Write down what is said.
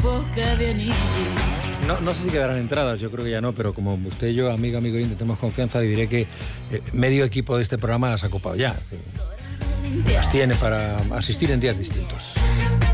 boca de anillo. No sé si quedarán entradas, yo creo que ya no, pero como usted y yo, amigo y tenemos confianza, le diré que medio equipo de este programa las ha ocupado ya. Las tiene para asistir en días distintos.